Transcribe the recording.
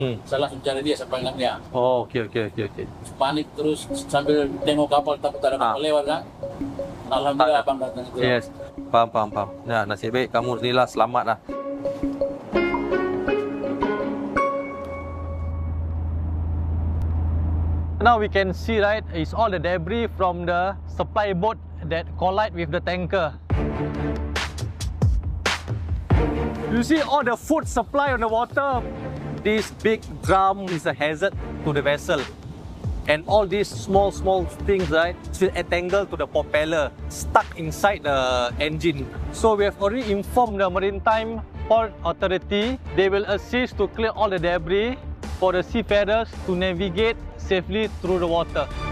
Saya langsung cari dia, saya panggil dia. Oh, okey. Panik terus sambil tengok kapal, takut ada kapal lewat kan. Alhamdulillah abang datang itu. Yes. Faham. Nah, nasib baik kamu ni lah, selamat lah. Now we can see, right, is all the debris from the supply boat that collide with the tanker. You see all the food supply on the water. This big drum is a hazard to the vessel. And all these small things, right, still entangled to the propeller, stuck inside the engine. So we have already informed the Maritime Port Authority. They will assist to clear all the debris for the seafarers to navigate safely through the water.